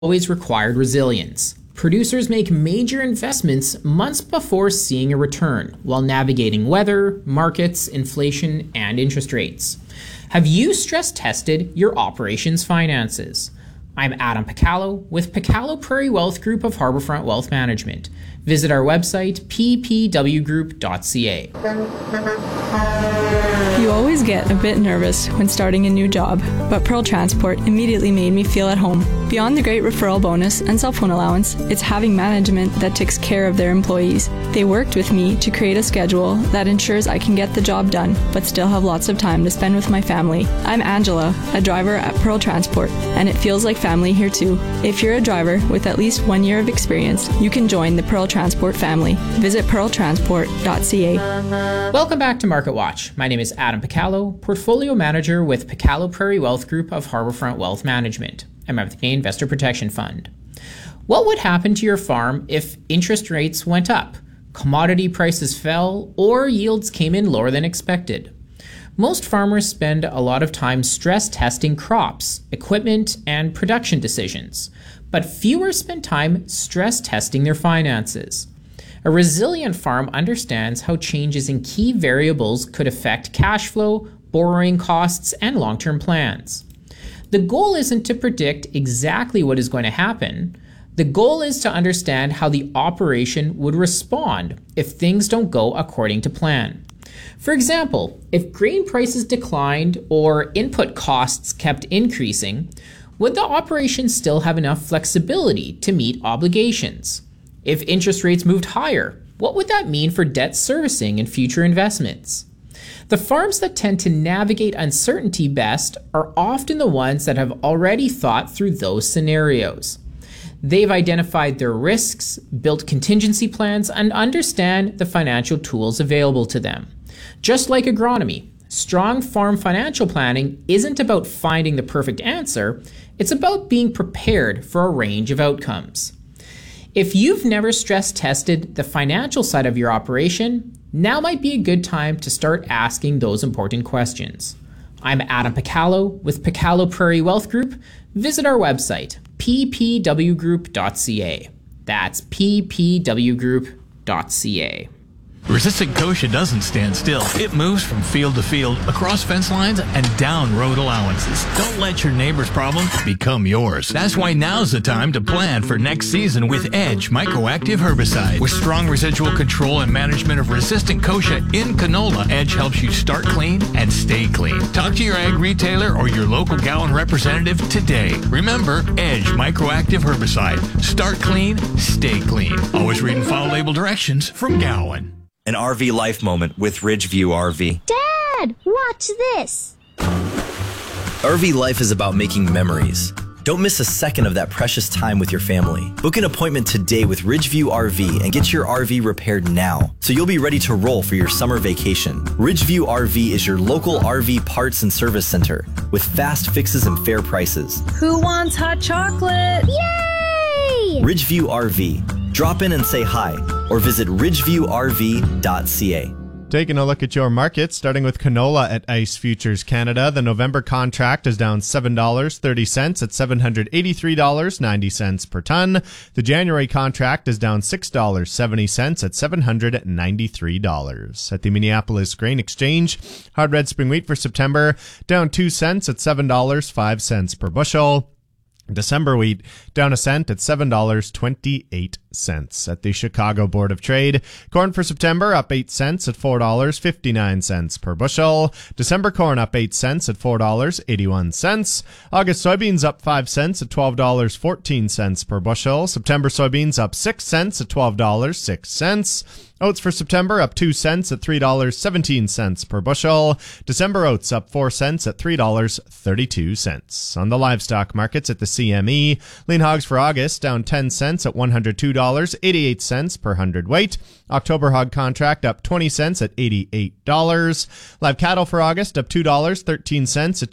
always required resilience. Producers make major investments months before seeing a return while navigating weather, markets, inflation, and interest rates. Have you stress tested your operations finances? I'm Adam Picallo with Picallo Prairie Wealth Group of Harbourfront Wealth Management. Visit our website, ppwgroup.ca. You always get a bit nervous when starting a new job, but Pearl Transport immediately made me feel at home. Beyond the great referral bonus and cell phone allowance, it's having management that takes care of their employees. They worked with me to create a schedule that ensures I can get the job done, but still have lots of time to spend with my family. I'm Angela, a driver at Pearl Transport, and it feels like family here too. If you're a driver with at least 1 year of experience, you can join the Pearl Transport family. Visit pearltransport.ca. Welcome back to Market Watch. My name is Adam Picallo, Portfolio Manager with Picallo Prairie Wealth Group of Harbourfront Wealth Management. I'm of the Canadian Investor Protection Fund. What would happen to your farm if interest rates went up, commodity prices fell, or yields came in lower than expected? Most farmers spend a lot of time stress testing crops, equipment, and production decisions, but fewer spend time stress testing their finances. A resilient farm understands how changes in key variables could affect cash flow, borrowing costs, and long-term plans. The goal isn't to predict exactly what is going to happen. The goal is to understand how the operation would respond if things don't go according to plan. For example, if grain prices declined or input costs kept increasing, would the operation still have enough flexibility to meet obligations? If interest rates moved higher, what would that mean for debt servicing and future investments? The farms that tend to navigate uncertainty best are often the ones that have already thought through those scenarios. They've identified their risks, built contingency plans, and understand the financial tools available to them. Just like agronomy, strong farm financial planning isn't about finding the perfect answer, it's about being prepared for a range of outcomes. If you've never stress tested the financial side of your operation, now might be a good time to start asking those important questions. I'm Adam Picallo with Picallo Prairie Wealth Group. Visit our website, ppwgroup.ca. That's ppwgroup.ca. Resistant Kochia doesn't stand still. It moves from field to field, across fence lines, and down road allowances. Don't let your neighbor's problem become yours. That's why now's the time to plan for next season with Edge Microactive Herbicide. With strong residual control and management of resistant Kochia in canola, Edge helps you start clean and stay clean. Talk to your ag retailer or your local Gowan representative today. Remember, Edge Microactive Herbicide. Start clean, stay clean. Always read and follow label directions from Gowan. An RV life moment with Ridgeview RV. Dad, watch this. RV life is about making memories. Don't miss a second of that precious time with your family. Book an appointment today with Ridgeview RV and get your RV repaired now, so you'll be ready to roll for your summer vacation. Ridgeview RV is your local RV parts and service center with fast fixes and fair prices. Who wants hot chocolate? Yay! Ridgeview RV. Drop in and say hi, or visit ridgeviewrv.ca. Taking a look at your market, starting with canola at ICE Futures Canada. The November contract is down $7.30 at $783.90 per ton. The January contract is down $6.70 at $793. At the Minneapolis Grain Exchange, hard red spring wheat for September down 2 cents at $7.05 per bushel. December wheat down a cent at $7.28. At the Chicago Board of Trade, corn for September up 8 cents at $4.59 per bushel. December corn up 8 cents at $4.81. August soybeans up 5 cents at $12.14 per bushel. September soybeans up 6 cents at $12.06. Oats for September up 2 cents at $3.17 per bushel. December oats up 4 cents at $3.32. On the livestock markets at the CME, lean hogs for August down 10 cents at $102.88 per hundredweight. October hog contract up 20 cents at $88. Live cattle for August up $2.13 at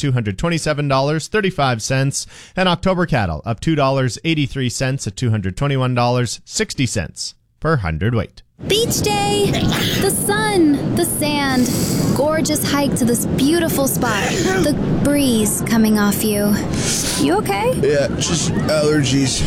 $227.35. And October cattle up $2.83 at $221.60 per hundredweight. Beach day! The sun, the sand, gorgeous hike to this beautiful spot, the breeze coming off you. You okay? Yeah, just allergies.